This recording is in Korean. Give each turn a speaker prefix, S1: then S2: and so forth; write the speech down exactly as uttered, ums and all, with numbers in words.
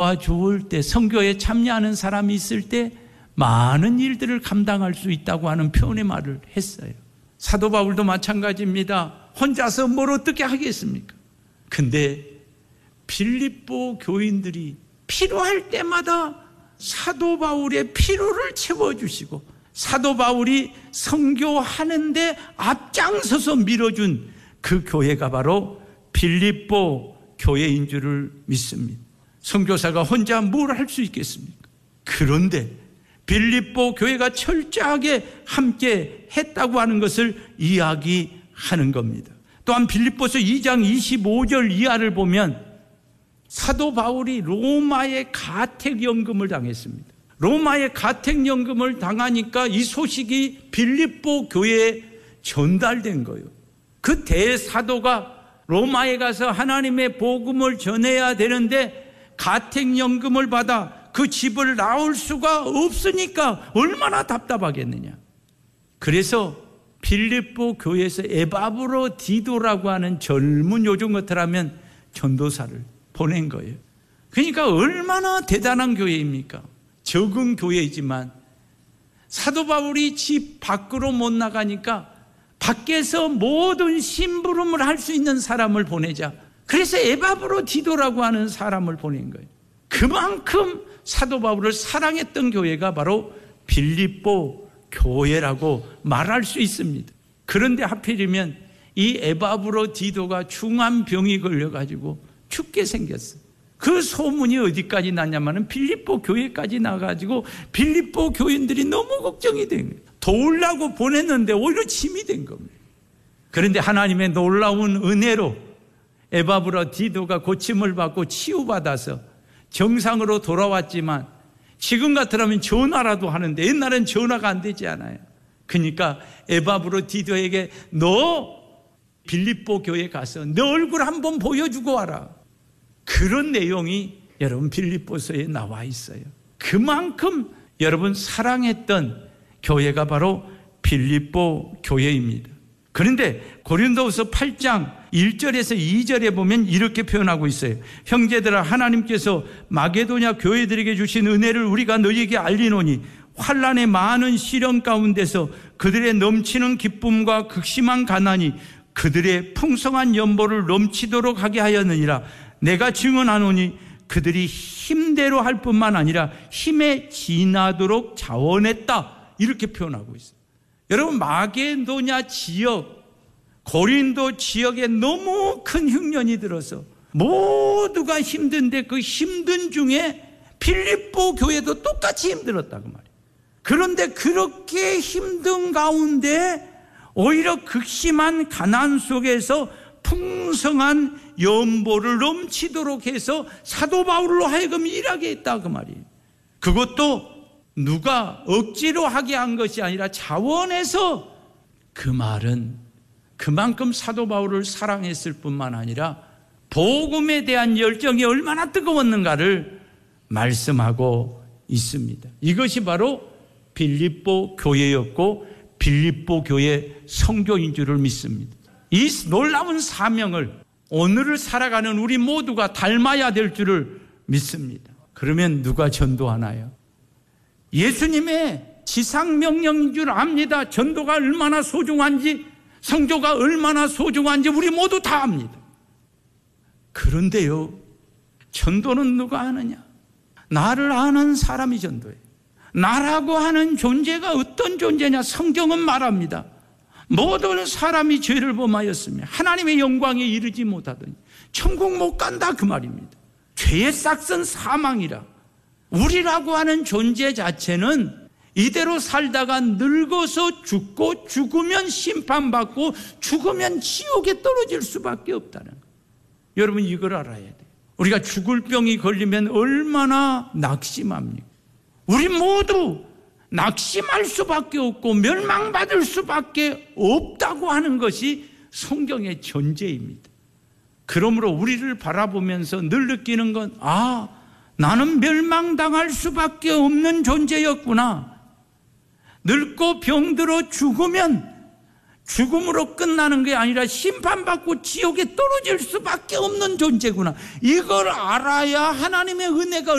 S1: 기회가 좋을 때, 선교에 참여하는 사람이 있을 때 많은 일들을 감당할 수 있다고 하는 표현의 말을 했어요. 사도 바울도 마찬가지입니다. 혼자서 뭘 어떻게 하겠습니까? 근데 빌립보 교인들이 필요할 때마다 사도 바울의 필요를 채워주시고 사도 바울이 선교하는데 앞장서서 밀어준 그 교회가 바로 빌립보 교회인 줄을 믿습니다. 선교사가 혼자 뭘 할 수 있겠습니까? 그런데 빌립보 교회가 철저하게 함께 했다고 하는 것을 이야기하는 겁니다. 또한 빌립보서 이 장 이십오 절 이하를 보면 사도 바울이 로마의 가택연금을 당했습니다. 로마의 가택연금을 당하니까 이 소식이 빌립보 교회에 전달된 거예요. 그 대사도가 로마에 가서 하나님의 복음을 전해야 되는데 가택연금을 받아 그 집을 나올 수가 없으니까 얼마나 답답하겠느냐. 그래서 빌립보 교회에서 에바브로 디도라고 하는 젊은 요즘 같으라면 전도사를 보낸 거예요. 그러니까 얼마나 대단한 교회입니까? 적은 교회이지만 사도 바울이 집 밖으로 못 나가니까 밖에서 모든 심부름을 할 수 있는 사람을 보내자. 그래서 에바브로 디도라고 하는 사람을 보낸 거예요. 그만큼 사도 바울을 사랑했던 교회가 바로 빌립보 교회라고 말할 수 있습니다. 그런데 하필이면 이 에바브로 디도가 중한 병이 걸려가지고 죽게 생겼어요. 그 소문이 어디까지 났냐면은 빌립보 교회까지 나가지고 빌립보 교인들이 너무 걱정이 된 거예요. 도우려고 보냈는데 오히려 짐이 된 겁니다. 그런데 하나님의 놀라운 은혜로 에바브로 디도가 고침을 받고 치유받아서 정상으로 돌아왔지만 지금 같으면 전화라도 하는데 옛날엔 전화가 안 되지 않아요. 그러니까 에바브로 디도에게 너 빌립보 교회 가서 너 얼굴 한번 보여주고 와라. 그런 내용이 여러분 빌립보서에 나와 있어요. 그만큼 여러분 사랑했던 교회가 바로 빌립보 교회입니다. 그런데 고린도후서 팔 장 일 절에서 이 절에 보면 이렇게 표현하고 있어요. 형제들아, 하나님께서 마게도냐 교회들에게 주신 은혜를 우리가 너희에게 알리노니 환난의 많은 시련 가운데서 그들의 넘치는 기쁨과 극심한 가난이 그들의 풍성한 연보를 넘치도록 하게 하였느니라. 내가 증언하노니 그들이 힘대로 할 뿐만 아니라 힘에 지나도록 자원했다. 이렇게 표현하고 있어요. 여러분, 마게도냐 지역, 고린도 지역에 너무 큰 흉년이 들어서 모두가 힘든데 그 힘든 중에 빌립보 교회도 똑같이 힘들었다고 말이에요. 그런데 그렇게 힘든 가운데 오히려 극심한 가난 속에서 풍성한 연보를 넘치도록 해서 사도 바울로 하여금 일하게 했다 그 말이에요. 그것도 누가 억지로 하게 한 것이 아니라 자원해서. 그 말은 그만큼 사도 바울을 사랑했을 뿐만 아니라 복음에 대한 열정이 얼마나 뜨거웠는가를 말씀하고 있습니다. 이것이 바로 빌립보 교회였고 빌립보 교회 선교인 줄을 믿습니다. 이 놀라운 사명을 오늘을 살아가는 우리 모두가 닮아야 될 줄을 믿습니다. 그러면 누가 전도하나요? 예수님의 지상명령인 줄 압니다. 전도가 얼마나 소중한지, 선교가 얼마나 소중한지 우리 모두 다 압니다. 그런데요, 전도는 누가 하느냐? 나를 아는 사람이 전도해요. 나라고 하는 존재가 어떤 존재냐? 성경은 말합니다. 모든 사람이 죄를 범하였으며 하나님의 영광에 이르지 못하더니 천국 못 간다 그 말입니다. 죄의 싹은 사망이라. 우리라고 하는 존재 자체는 이대로 살다가 늙어서 죽고 죽으면 심판받고 죽으면 지옥에 떨어질 수밖에 없다는 거예요. 여러분, 이걸 알아야 돼요. 우리가 죽을 병이 걸리면 얼마나 낙심합니까? 우리 모두 낙심할 수밖에 없고 멸망받을 수밖에 없다고 하는 것이 성경의 전제입니다. 그러므로 우리를 바라보면서 늘 느끼는 건, 아, 나는 멸망당할 수밖에 없는 존재였구나. 늙고 병들어 죽으면 죽음으로 끝나는 게 아니라 심판받고 지옥에 떨어질 수밖에 없는 존재구나. 이걸 알아야 하나님의 은혜가